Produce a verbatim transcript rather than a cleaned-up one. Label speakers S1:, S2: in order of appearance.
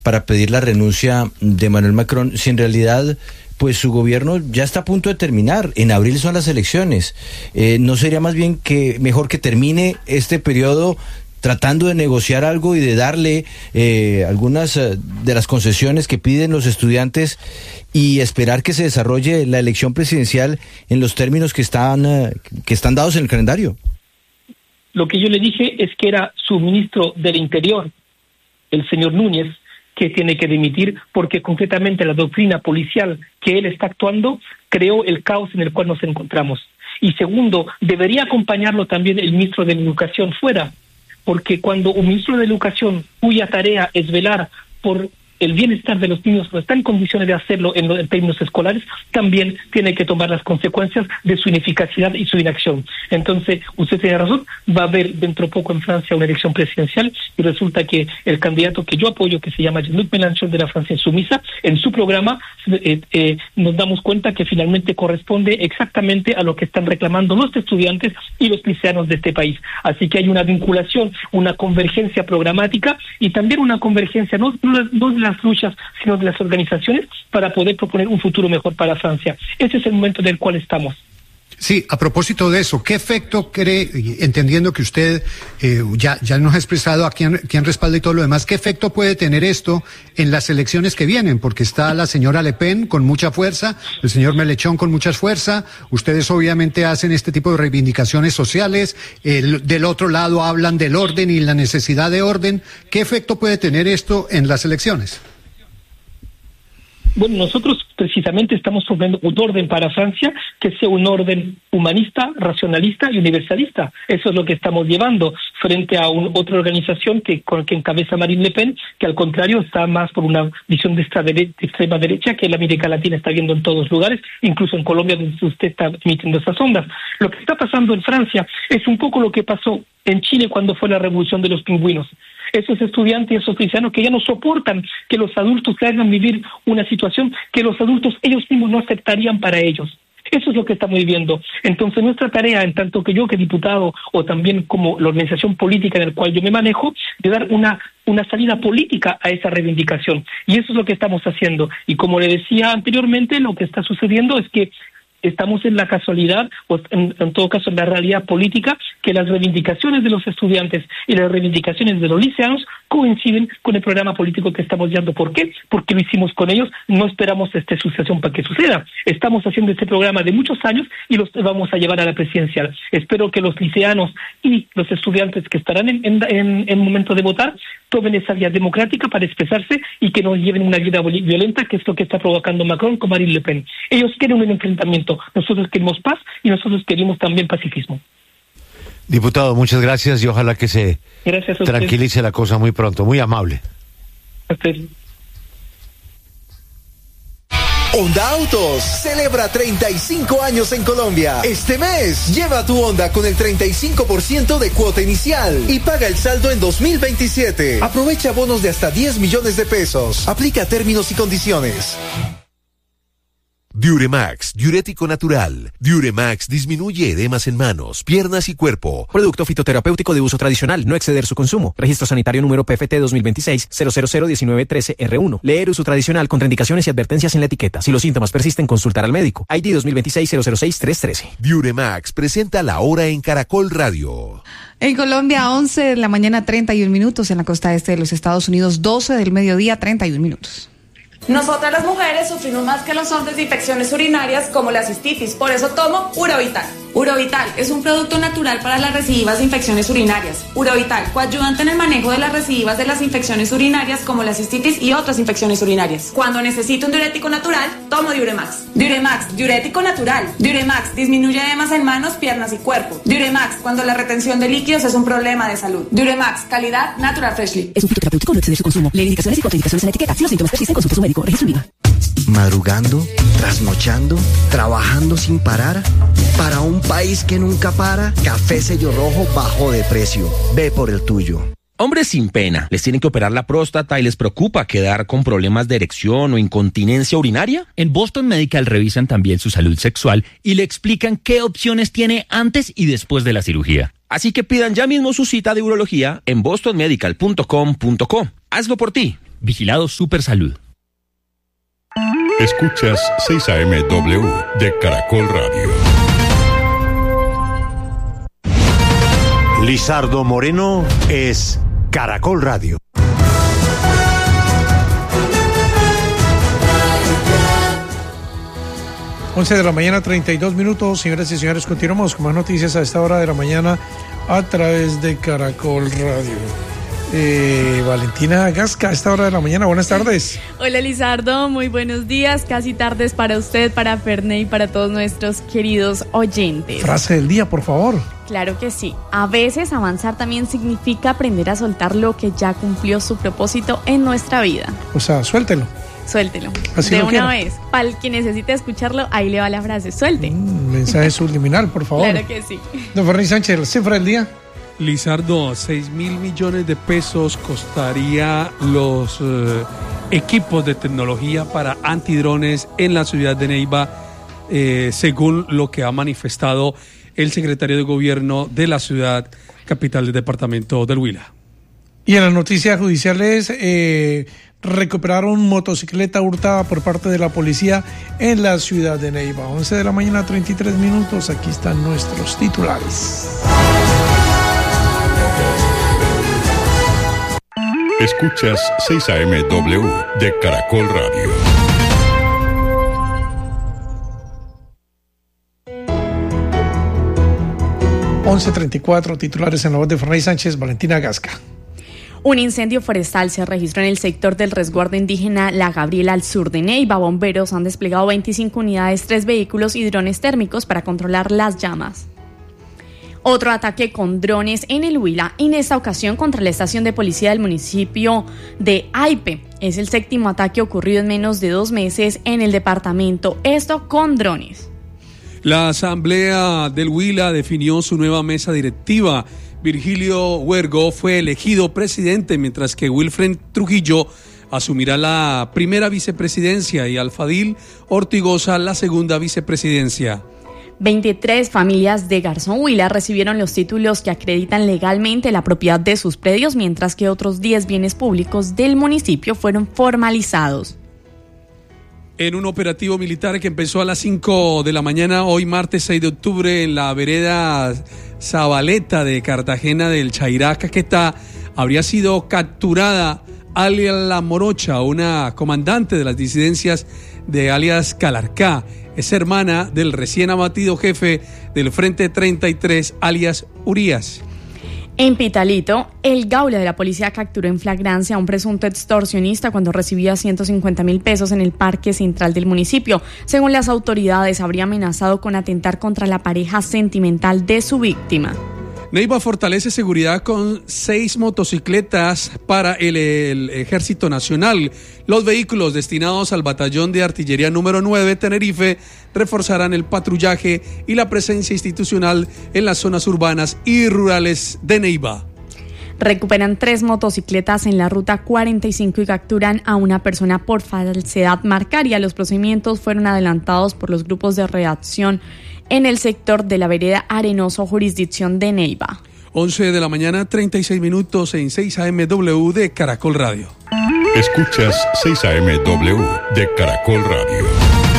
S1: para pedir la renuncia de Emmanuel Macron, si en realidad pues su gobierno ya está a punto de terminar? En abril son las elecciones. Eh, ¿no sería más bien que mejor que termine este periodo tratando de negociar algo y de darle eh, algunas eh, de las concesiones que piden los estudiantes y esperar que se desarrolle la elección presidencial en los términos que están, eh, que están dados en el calendario?
S2: Lo que yo le dije es que era su ministro del Interior, el señor Núñez, que tiene que dimitir, porque concretamente la doctrina policial que él está actuando creó el caos en el cual nos encontramos. Y segundo, debería acompañarlo también el ministro de Educación fuera, porque cuando un ministro de Educación, cuya tarea es velar por el bienestar de los niños, no está en condiciones de hacerlo en, en términos escolares, también tiene que tomar las consecuencias de su ineficacidad y su inacción. Entonces, usted tiene razón, va a haber dentro de poco en Francia una elección presidencial y resulta que el candidato que yo apoyo, que se llama Jean-Luc Mélenchon de la Francia Insumisa, en su programa eh, eh, nos damos cuenta que finalmente corresponde exactamente a lo que están reclamando los estudiantes y los liceanos de este país. Así que hay una vinculación, una convergencia programática y también una convergencia no, no, no de la luchas, sino de las organizaciones para poder proponer un futuro mejor para Francia. Ese es el momento en el cual estamos.
S3: Sí, a propósito de eso, ¿qué efecto cree, entendiendo que usted eh, ya, ya nos ha expresado a quién, quién respalda y todo lo demás, qué efecto puede tener esto en las elecciones que vienen? Porque está la señora Le Pen con mucha fuerza, el señor Mélenchon con mucha fuerza, ustedes obviamente hacen este tipo de reivindicaciones sociales, el, del otro lado hablan del orden y la necesidad de orden. ¿Qué efecto puede tener esto en las elecciones?
S2: Bueno, nosotros precisamente estamos proponiendo un orden para Francia que sea un orden humanista, racionalista y universalista. Eso es lo que estamos llevando frente a un, otra organización que, que encabeza Marine Le Pen, que al contrario está más por una visión de, esta de extrema derecha que la América Latina está viendo en todos lugares, incluso en Colombia donde usted está emitiendo esas ondas. Lo que está pasando en Francia es un poco lo que pasó en Chile cuando fue la revolución de los pingüinos. Esos estudiantes y esos cristianos que ya no soportan que los adultos le hagan vivir una situación que los adultos ellos mismos no aceptarían para ellos. Eso es lo que estamos viviendo. Entonces nuestra tarea, en tanto que yo que diputado o también como la organización política en la cual yo me manejo, de dar una una salida política a esa reivindicación. Y eso es lo que estamos haciendo. Y como le decía anteriormente, lo que está sucediendo es que estamos en la casualidad, o en, en todo caso en la realidad política, que las reivindicaciones de los estudiantes y las reivindicaciones de los liceanos coinciden con el programa político que estamos llevando. ¿Por qué? Porque lo hicimos con ellos, no esperamos esta sucesión para que suceda. Estamos haciendo este programa de muchos años y los vamos a llevar a la presidencial. Espero que los liceanos y los estudiantes que estarán en, en, en, en momento de votar tomen esa vía democrática para expresarse y que no lleven una vida violenta, que es lo que está provocando Macron con Marine Le Pen. Ellos quieren un enfrentamiento. Nosotros queremos paz y nosotros queremos también pacifismo.
S4: Diputado, muchas gracias y ojalá que se tranquilice la cosa muy pronto. Muy amable.
S2: Usted.
S5: Honda Autos celebra treinta y cinco años en Colombia. Este mes, lleva tu Honda con el treinta y cinco por ciento de cuota inicial y paga el saldo en dos mil veintisiete. Aprovecha bonos de hasta diez millones de pesos. Aplica términos y condiciones.
S6: Diuremax, diurético natural. Diuremax disminuye edemas en manos, piernas y cuerpo.
S7: Producto fitoterapéutico de uso tradicional, no exceder su consumo. Registro sanitario número P F T dos mil veintiséis cero cero cero diecinueve trece R uno. Leer uso tradicional, contraindicaciones y advertencias en la etiqueta. Si los síntomas persisten, consultar al médico. I D dos mil veintiséis cero cero seis tres trece.
S6: Diuremax presenta La Hora en Caracol Radio.
S8: En Colombia, once de la mañana, treinta y un minutos. En la costa este de los Estados Unidos, doce del mediodía, treinta y un minutos.
S9: Nosotras las mujeres sufrimos más que los hombres de infecciones urinarias como la cistitis, por eso tomo Urovital. Urovital es un producto natural para las recidivas de infecciones urinarias. Urovital, coayudante en el manejo de las recidivas de las infecciones urinarias como la cistitis y otras infecciones urinarias. Cuando necesito un diurético natural, tomo Diuremax. Diuremax, diurético natural. Diuremax disminuye edemas en manos, piernas y cuerpo. Diuremax, cuando la retención de líquidos es un problema de salud. Diuremax, calidad Natural Freshly.
S10: Es un fitoterapéutico, no exceder su consumo. Lee indicaciones y contraindicaciones en la etiqueta. Si los síntomas persisten, consulte a su médico. Registro Viva.
S11: Madrugando, trasnochando, trabajando sin parar. Para un país que nunca para, Café Sello Rojo bajó de precio. Ve por el tuyo.
S12: Hombres sin pena, ¿les tienen que operar la próstata y les preocupa quedar con problemas de erección o incontinencia urinaria?
S13: En Boston Medical revisan también su salud sexual y le explican qué opciones tiene antes y después de la cirugía.
S12: Así que pidan ya mismo su cita de urología en boston medical punto com punto co. Hazlo por ti.
S13: Vigilado Supersalud.
S14: Escuchas seis A M W de Caracol Radio.
S4: Lizardo Moreno es Caracol Radio.
S15: once de la mañana, treinta y dos minutos. Señoras y señores, continuamos con más noticias a esta hora de la mañana a través de Caracol Radio. Eh, Valentina Gasca, a esta hora de la mañana, buenas tardes.
S16: Hola Lizardo, muy buenos días, casi tardes para usted, para Ferney y para todos nuestros queridos oyentes.
S15: Frase del día, por favor.
S16: Claro que sí, a veces avanzar también significa aprender a soltar lo que ya cumplió su propósito en nuestra vida.
S15: O sea, suéltelo.
S16: Suéltelo,
S15: Así
S16: de
S15: lo
S16: una
S15: quiero.
S16: vez. Para el que necesite escucharlo, ahí le va la frase, suelte.
S15: Mm, mensaje subliminal, por favor.
S16: Claro que sí.
S15: Don Fernando Sánchez, la cifra del día.
S17: Lizardo, seis mil millones de pesos costaría los eh, equipos de tecnología para antidrones en la ciudad de Neiva, eh, según lo que ha manifestado el secretario de gobierno de la ciudad capital del departamento del Huila.
S15: Y en las noticias judiciales, eh, recuperaron motocicleta hurtada por parte de la policía en la ciudad de Neiva. once de la mañana, treinta y tres minutos. Aquí están nuestros titulares.
S14: Escuchas seis A M W de Caracol Radio.
S15: once treinta y cuatro, titulares en la voz de Fernando Sánchez, Valentina Gasca.
S16: Un incendio forestal se registró en el sector del resguardo indígena La Gabriela al sur de Neiva. Bomberos han desplegado veinticinco unidades, tres vehículos y drones térmicos para controlar las llamas. Otro ataque con drones en el Huila, en esta ocasión contra la estación de policía del municipio de Aipe. Es el séptimo ataque ocurrido en menos de dos meses en el departamento, esto con drones.
S17: La Asamblea del Huila definió su nueva mesa directiva. Virgilio Huergo fue elegido presidente, mientras que Wilfred Trujillo asumirá la primera vicepresidencia y Alfadil Ortigosa la segunda vicepresidencia.
S16: veintitrés familias de Garzón Huila recibieron los títulos que acreditan legalmente la propiedad de sus predios, mientras que otros diez bienes públicos del municipio fueron formalizados.
S17: En un operativo militar que empezó a las cinco de la mañana, hoy martes seis de octubre, en la vereda Zabaleta de Cartagena del Chairá, Caquetá, habría sido capturada Alia La Morocha, una comandante de las disidencias de alias Calarcá. Es hermana del recién abatido jefe del Frente treinta y tres, alias Urias.
S16: En Pitalito, el Gaula de la policía capturó en flagrancia a un presunto extorsionista cuando recibía ciento cincuenta mil pesos en el parque central del municipio. Según las autoridades, habría amenazado con atentar contra la pareja sentimental de su víctima.
S17: Neiva fortalece seguridad con seis motocicletas para el, el Ejército Nacional. Los vehículos destinados al Batallón de Artillería número nueve Tenerife reforzarán el patrullaje y la presencia institucional en las zonas urbanas y rurales de Neiva.
S16: Recuperan tres motocicletas en la ruta cuarenta y cinco y capturan a una persona por falsedad marcaria. Los procedimientos fueron adelantados por los grupos de reacción en el sector de la vereda Arenoso, jurisdicción de Neiva.
S17: once de la mañana, treinta y seis minutos en seis A M W de Caracol Radio.
S14: Escuchas seis A M W de Caracol Radio.